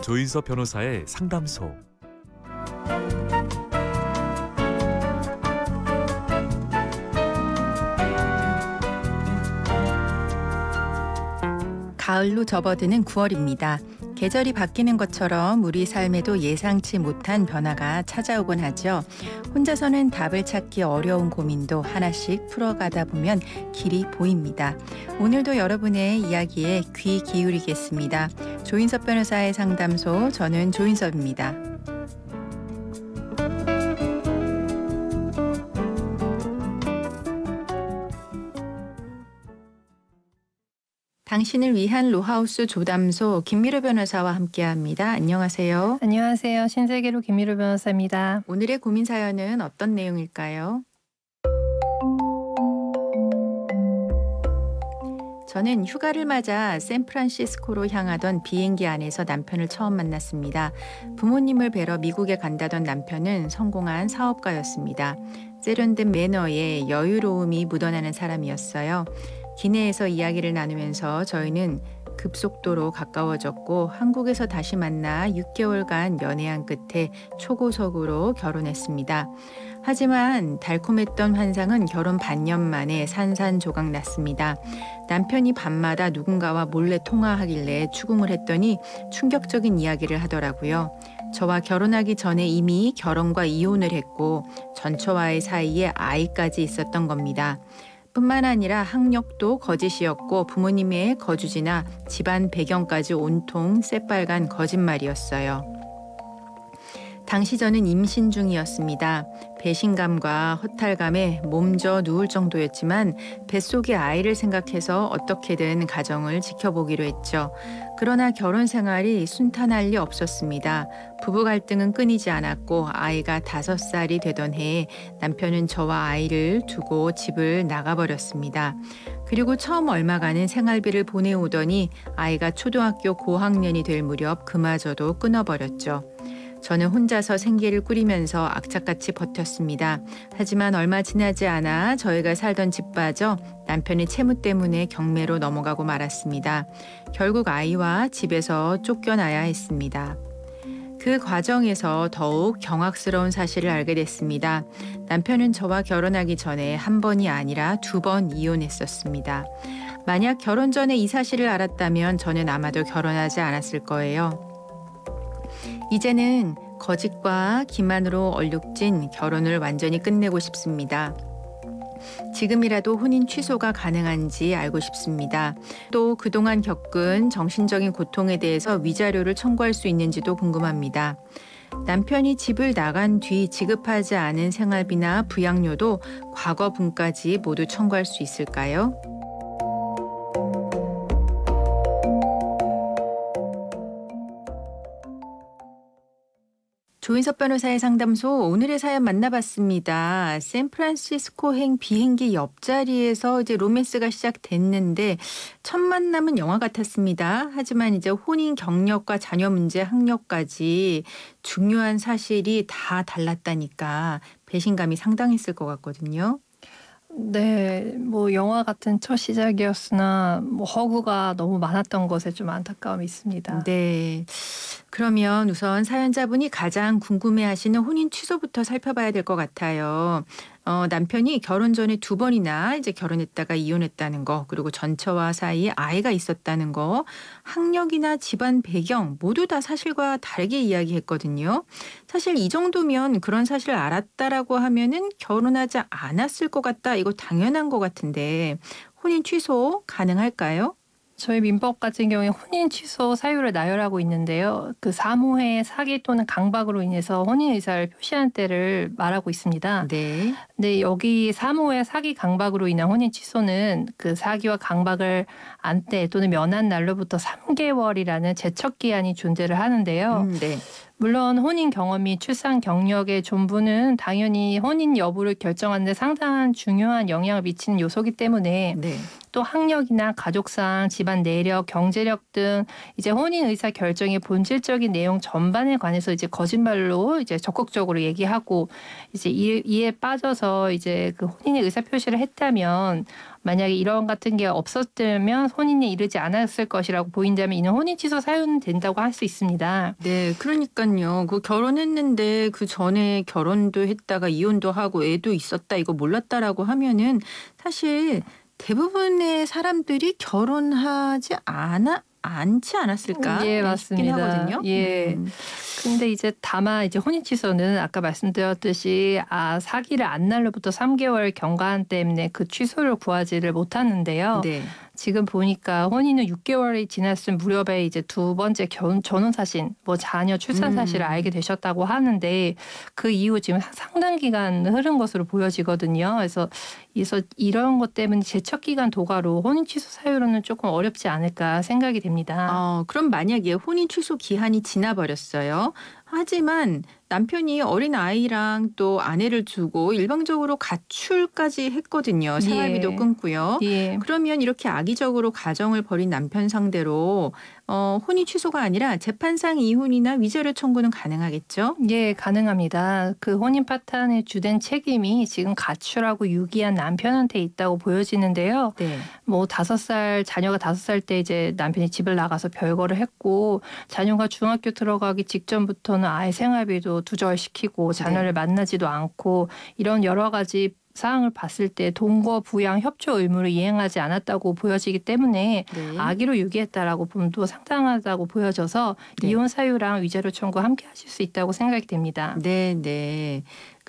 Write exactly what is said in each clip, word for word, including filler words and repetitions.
조인서 변호사의 상담소. 가을로 접어드는 구월입니다. 계절이 바뀌는 것처럼 우리 삶에도 예상치 못한 변화가 찾아오곤 하죠. 혼자서는 답을 찾기 어려운 고민도 하나씩 풀어가다 보면 길이 보입니다. 오늘도 여러분의 이야기에 귀 기울이겠습니다. 조인섭 변호사의 상담소, 저는 조인섭입니다. 당신을 위한 로하우스 조담소 김미루 변호사와 함께합니다. 안녕하세요. 안녕하세요. 신세계로 김미루 변호사입니다. 오늘의 고민 사연은 어떤 내용일까요? 저는 휴가를 맞아 샌프란시스코로 향하던 비행기 안에서 남편을 처음 만났습니다. 부모님을 뵈러 미국에 간다던 남편은 성공한 사업가였습니다. 세련된 매너에 여유로움이 묻어나는 사람이었어요. 기내에서 이야기를 나누면서 저희는 급속도로 가까워졌고 한국에서 다시 만나 육 개월간 연애한 끝에 초고속으로 결혼했습니다. 하지만 달콤했던 환상은 결혼 반년 만에 산산조각 났습니다. 남편이 밤마다 누군가와 몰래 통화하길래 추궁을 했더니 충격적인 이야기를 하더라고요. 저와 결혼하기 전에 이미 결혼과 이혼을 했고 전처와의 사이에 아이까지 있었던 겁니다. 뿐만 아니라 학력도 거짓이었고 부모님의 거주지나 집안 배경까지 온통 새빨간 거짓말이었어요. 당시 저는 임신 중이었습니다. 배신감과 허탈감에 몸져 누울 정도였지만 뱃속의 아이를 생각해서 어떻게든 가정을 지켜보기로 했죠. 그러나 결혼 생활이 순탄할 리 없었습니다. 부부 갈등은 끊이지 않았고 아이가 다섯 살이 되던 해에 남편은 저와 아이를 두고 집을 나가버렸습니다. 그리고 처음 얼마간은 생활비를 보내오더니 아이가 초등학교 고학년이 될 무렵 그마저도 끊어버렸죠. 저는 혼자서 생계를 꾸리면서 악착같이 버텼습니다. 하지만 얼마 지나지 않아 저희가 살던 집 빠져 남편의 채무 때문에 경매로 넘어가고 말았습니다. 결국 아이와 집에서 쫓겨나야 했습니다. 그 과정에서 더욱 경악스러운 사실을 알게 됐습니다. 남편은 저와 결혼하기 전에 한 번이 아니라 두 번 이혼했었습니다. 만약 결혼 전에 이 사실을 알았다면 저는 아마도 결혼하지 않았을 거예요. 이제는 거짓과 기만으로 얼룩진 결혼을 완전히 끝내고 싶습니다. 지금이라도 혼인 취소가 가능한지 알고 싶습니다. 또 그동안 겪은 정신적인 고통에 대해서 위자료를 청구할 수 있는지도 궁금합니다. 남편이 집을 나간 뒤 지급하지 않은 생활비나 부양료도 과거분까지 모두 청구할 수 있을까요? 조인섭 변호사의 상담소, 오늘의 사연 만나봤습니다. 샌프란시스코행 비행기 옆자리에서 이제 로맨스가 시작됐는데 첫 만남은 영화 같았습니다. 하지만 이제 혼인 경력과 자녀 문제, 학력까지 중요한 사실이 다 달랐다니까 배신감이 상당했을 것 같거든요. 네, 뭐 영화 같은 첫 시작이었으나 뭐 허구가 너무 많았던 것에 좀 안타까움이 있습니다. 네. 그러면 우선 사연자분이 가장 궁금해하시는 혼인 취소부터 살펴봐야 될 것 같아요. 어, 남편이 결혼 전에 두 번이나 이제 결혼했다가 이혼했다는 거, 그리고 전처와 사이에 아이가 있었다는 거, 학력이나 집안 배경 모두 다 사실과 다르게 이야기했거든요. 사실 이 정도면 그런 사실을 알았다라고 하면은 결혼하지 않았을 것 같다. 이거 당연한 것 같은데 혼인 취소 가능할까요? 저희 민법 같은 경우에 혼인 취소 사유를 나열하고 있는데요. 그 사무회의 사기 또는 강박으로 인해서 혼인 의사를 표시한 때를 말하고 있습니다. 네. 근데 여기 사무회 사기 강박으로 인한 혼인 취소는 그 사기와 강박을 안 때 또는 면한 날로부터 삼 개월이라는 제척 기한이 존재를 하는데요. 음, 네. 물론 혼인 경험이 출산 경력의 전부는 당연히 혼인 여부를 결정하는 데 상당한 중요한 영향을 미치는 요소이기 때문에 네. 또 학력이나 가족상, 집안 내력, 경제력 등 이제 혼인 의사 결정의 본질적인 내용 전반에 관해서 이제 거짓말로 이제 적극적으로 얘기하고 이제 이, 이에 빠져서 이제 그 혼인의 의사 표시를 했다면 만약에 이런 같은 게 없었다면 혼인에 이르지 않았을 것이라고 보인다면 이는 혼인 취소 사유는 된다고 할 수 있습니다. 네, 그러니까요. 그 결혼했는데 그 전에 결혼도 했다가 이혼도 하고 애도 있었다 이거 몰랐다라고 하면은 사실 대부분의 사람들이 결혼하지 않아 않지 않았을까 예, 네, 싶긴 맞습니다. 하거든요. 예. 음. 근데 이제 다만 이제 혼인 취소는 아까 말씀드렸듯이 아 사기를 안 날로부터 삼 개월 경과한 때문에 그 취소를 구하지를 못하는데요. 네. 지금 보니까 혼인은 육 개월이 지났을 무렵에 이제 두 번째 결혼, 전혼 사실, 뭐 자녀 출산 사실을 음. 알게 되셨다고 하는데 그 이후 지금 상당 기간 흐른 것으로 보여지거든요. 그래서 그래서 이런 것 때문에 제척 기간 도가로 혼인 취소 사유로는 조금 어렵지 않을까 생각이 됩니다. 어, 그럼 만약에 혼인 취소 기한이 지나버렸어요. 하지만 남편이 어린 아이랑 또 아내를 두고 일방적으로 가출까지 했거든요. 생활비도 예. 끊고요. 예. 그러면 이렇게 악의적으로 가정을 벌인 남편 상대로 어, 혼인 취소가 아니라 재판상 이혼이나 위자료 청구는 가능하겠죠? 예, 가능합니다. 그 혼인 파탄의 주된 책임이 지금 가출하고 유기한 남편한테 있다고 보여지는데요. 네. 뭐 다섯 살 자녀가 다섯 살 때 이제 남편이 집을 나가서 별거를 했고 자녀가 중학교 들어가기 직전부터는 아예 생활비도 두절시키고 자녀를 네. 만나지도 않고 이런 여러 가지 사항을 봤을 때 동거 부양 협조 의무를 이행하지 않았다고 보여지기 때문에 네. 악의로 유기했다라고 봄도 상당하다고 보여져서 네. 이혼 사유랑 위자료 청구 함께 하실 수 있다고 생각이 됩니다. 네, 네.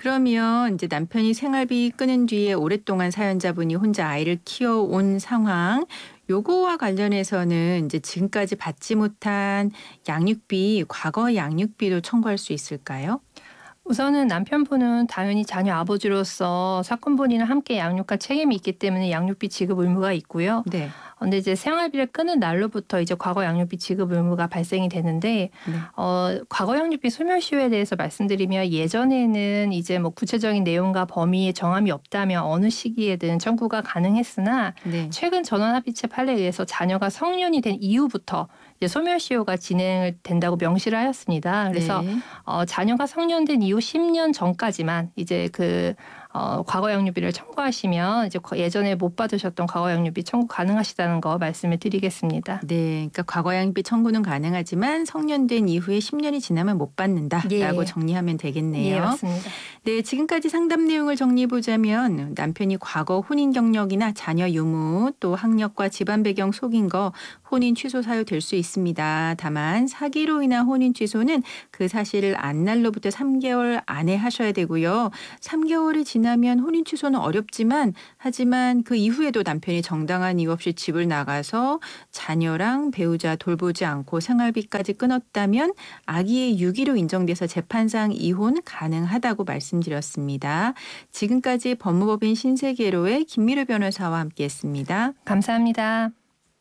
그러면 이제 남편이 생활비 끊은 뒤에 오랫동안 사연자분이 혼자 아이를 키워온 상황, 요거와 관련해서는 이제 지금까지 받지 못한 양육비, 과거 양육비도 청구할 수 있을까요? 우선은 남편분은 당연히 자녀 아버지로서 사건 본인을 함께 양육할 책임이 있기 때문에 양육비 지급 의무가 있고요. 네. 근데 이제 생활비를 끊은 날로부터 이제 과거 양육비 지급 의무가 발생이 되는데 네. 어, 과거 양육비 소멸시효에 대해서 말씀드리면 예전에는 이제 뭐 구체적인 내용과 범위의 정함이 없다면 어느 시기에든 청구가 가능했으나 네. 최근 전원합의체 판례에 의해서 자녀가 성년이 된 이후부터 이제 소멸시효가 진행 된다고 명시를 하였습니다. 그래서 네. 어, 자녀가 성년된 이후 십 년 전까지만 이제 그 어, 과거 양육비를 청구하시면 이제 예전에 못 받으셨던 과거 양육비 청구 가능하시다는 거 말씀을 드리겠습니다. 네, 그러니까 과거 양육비 청구는 가능하지만 성년된 이후에 십 년이 지나면 못 받는다라고 예. 정리하면 되겠네요. 예, 맞습니다. 네, 지금까지 상담 내용을 정리해 보자면 남편이 과거 혼인 경력이나 자녀 유무 또 학력과 집안 배경 속인 거 혼인 취소 사유 될 수 있습니다. 다만 사기로 인한 혼인 취소는 그 사실을 안 날로부터 삼 개월 안에 하셔야 되고요. 삼 개월이 지나면 혼인 취소는 어렵지만 하지만 그 이후에도 남편이 정당한 이유 없이 집을 나가서 자녀랑 배우자 돌보지 않고 생활비까지 끊었다면 악의의 유기로 인정돼서 재판상 이혼 가능하다고 말씀드렸습니다. 지금까지 법무법인 신세계로의 김미루 변호사와 함께했습니다. 감사합니다.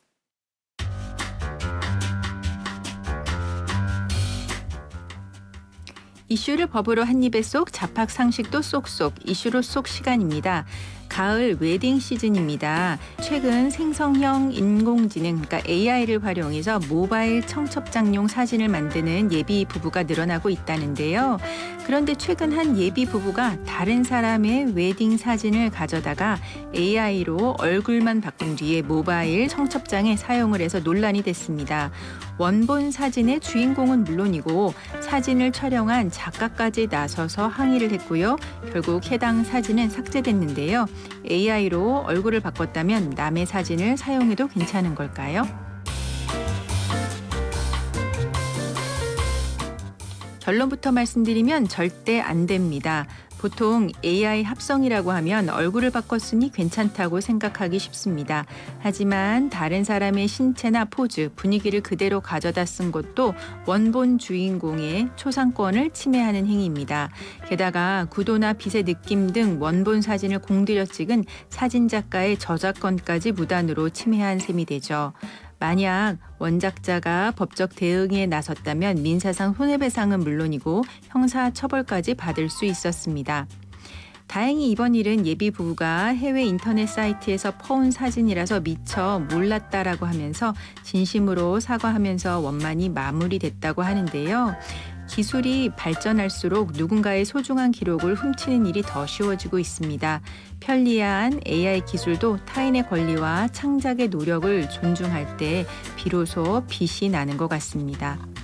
이슈를 법으로 한 입에 쏙, 잡학 상식도 쏙쏙, 이슈로 쏙 시간입니다. 가을 웨딩 시즌입니다. 최근 생성형 인공지능, 그러니까 에이아이를 활용해서 모바일 청첩장용 사진을 만드는 예비 부부가 늘어나고 있다는데요. 그런데 최근 한 예비 부부가 다른 사람의 웨딩 사진을 가져다가 에이아이로 얼굴만 바꾼 뒤에 모바일 청첩장에 사용을 해서 논란이 됐습니다. 원본 사진의 주인공은 물론이고 사진을 촬영한 작가까지 나서서 항의를 했고요. 결국 해당 사진은 삭제됐는데요. 에이아이로 얼굴을 바꿨다면 남의 사진을 사용해도 괜찮은 걸까요? 결론부터 말씀드리면 절대 안 됩니다. 보통 에이아이 합성이라고 하면 얼굴을 바꿨으니 괜찮다고 생각하기 쉽습니다. 하지만 다른 사람의 신체나 포즈, 분위기를 그대로 가져다 쓴 것도 원본 주인공의 초상권을 침해하는 행위입니다. 게다가 구도나 빛의 느낌 등 원본 사진을 공들여 찍은 사진작가의 저작권까지 무단으로 침해한 셈이 되죠. 만약 원작자가 법적 대응에 나섰다면 민사상 손해배상은 물론이고 형사처벌까지 받을 수 있었습니다. 다행히 이번 일은 예비 부부가 해외 인터넷 사이트에서 퍼온 사진이라서 미처 몰랐다라고 하면서 진심으로 사과하면서 원만히 마무리됐다고 하는데요. 기술이 발전할수록 누군가의 소중한 기록을 훔치는 일이 더 쉬워지고 있습니다. 편리한 에이아이 기술도 타인의 권리와 창작의 노력을 존중할 때 비로소 빛이 나는 것 같습니다.